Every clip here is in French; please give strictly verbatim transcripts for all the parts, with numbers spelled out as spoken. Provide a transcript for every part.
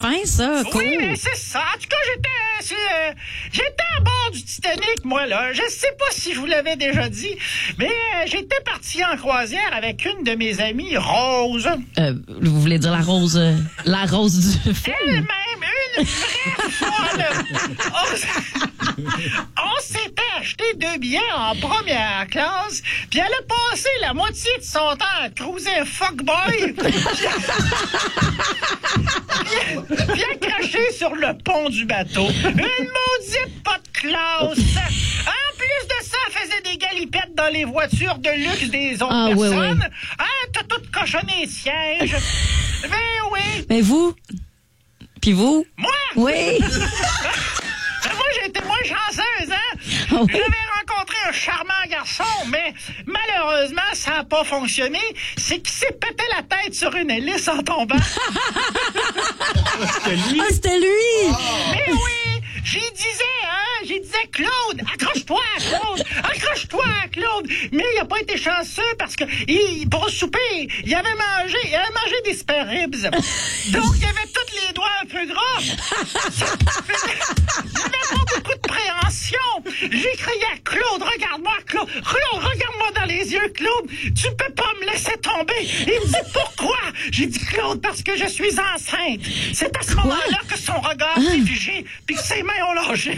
fin, ça. Cool. Oui, mais c'est ça. En tout cas, j'étais... C'est, euh, j'étais à bord du Titanic, moi, là. Je sais pas si je vous l'avais déjà dit, mais euh, j'étais parti en croisière avec une de mes amies, Rose. Euh, vous voulez dire la rose, euh, la rose du film? Elle-même, une vraie folle. On, on s'était acheté deux billets en première classe, puis elle a passé la moitié de son temps à cruiser un fuckboy, puis à cracher sur le pont du bateau. Une maudite pas de classe. En plus de ça, elle faisait des galipettes dans les voitures de luxe des autres ah, personnes. Oui, oui. Hein, t'as tout cochonné les sièges. Ben oui. Mais vous? Puis vous? Moi? Oui. Moi, j'ai été moins chanceuse, hein? Oh oui. J'avais rencontré un charmant garçon, mais malheureusement, ça n'a pas fonctionné. C'est qu'il s'est pété la tête sur une hélice en tombant. C'était lui? Ah, c'était lui! Mais oui! J'y disais, hein? J'y disais, Claude, accroche-toi, Claude! Accroche-toi, Claude! Mais il n'a pas été chanceux parce que, il, pour le souper, il avait mangé, il avait mangé des spare ribs. Donc, il avait tous les doigts un peu gras. Il n'avait pas beaucoup de préhension. J'ai crié à Claude, regarde-moi, Claude! Claude, regarde-moi dans les yeux, Claude! Tu peux pas me laisser tomber! Il me dit, pourquoi? J'ai dit, Claude, parce que je suis enceinte. C'est à ce moment-là que son regard s'est figé, puis que ses mains ont lâché.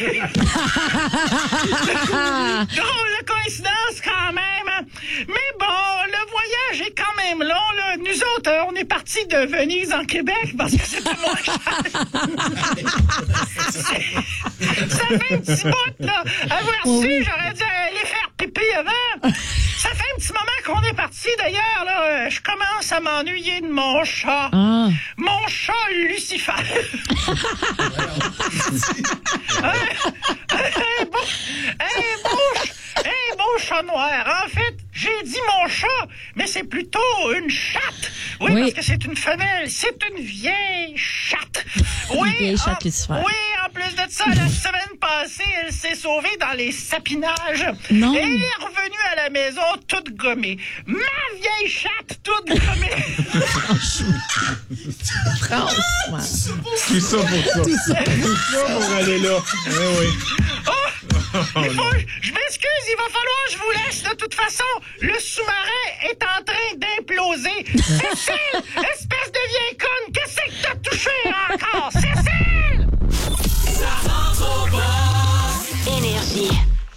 Drôle de coïncidence quand même. Mais bon, le voyage est quand même long, là. Nous autres, on est partis de Venise en Québec parce que c'était moins cher. Ça fait un petit bout, là. Avoir su, j'aurais dû aller faire pipi avant. Ça fait un petit moment qu'on est parti, d'ailleurs, là. Je commence à m'ennuyer de mon chat. Ah. Mon chat Lucifer. un, un, beau, un, beau, un beau chat noir. En fait, j'ai dit mon chat, mais c'est plutôt une chatte. Oui, Oui. parce que c'est une femelle. C'est une vieille chatte. Oui, Une vieille chatte en, Lucifer. oui, en plus de ça, la semaine passée, elle s'est sauvée dans les sapinages. Non. Et elle est revenue à la maison toute gommée. Ma vieille chatte toute gommée. Franchement. Tout ça pour ça. Tout ça, Tout ça pour aller là. Oui, oui. Oh, il faut, je m'excuse, il va falloir que je vous laisse. De toute façon, le sous-marin est en train d'imploser. Cécile, espèce de vieille conne, qu'est-ce que t'as touché encore? Cécile! Ça rentre au bas. Énergie.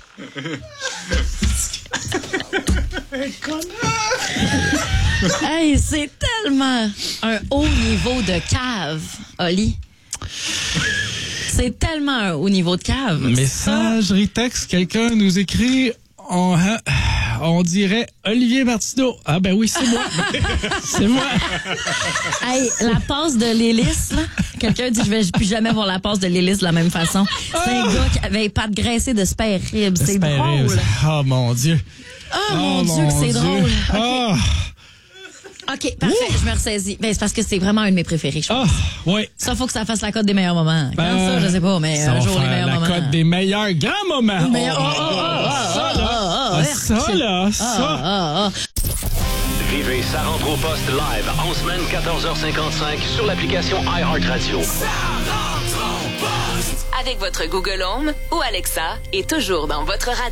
Hey, c'est tellement un haut niveau de cave, Oli. C'est tellement un haut niveau de cave. Messagerie texte, quelqu'un nous écrit, on, on dirait Olivier Martineau. Ah ben oui, c'est moi. C'est moi. Hey, la passe de l'hélice, là. Quelqu'un dit, je vais plus jamais voir la passe de l'hélice de la même façon. C'est un gars qui avait les pattes graissées de spare ribs. C'est drôle. Oh mon Dieu. Oh, Oh, mon Dieu, mon que c'est Dieu. drôle. OK, Ah, OK, parfait, je me ressaisis. Ben, c'est parce que c'est vraiment un de mes préférés, je pense. ah, oui. Ça, faut que ça fasse la cote des meilleurs moments. Quand Ben, ça, je sais pas, mais ça un va jour, les faire meilleurs la moments. cote des meilleurs grands moments. Mais- Oh, oh, oh, oh, oh, ça, oh, là. oh, oh, Ah, Hercule. ça, là, ça. Ah, ah, ah. Vivez Ça rentre au poste live en semaine quatorze heures cinquante-cinq sur l'application iHeartRadio. Ça rentre au poste. Avec votre Google Home ou Alexa et toujours dans votre radio.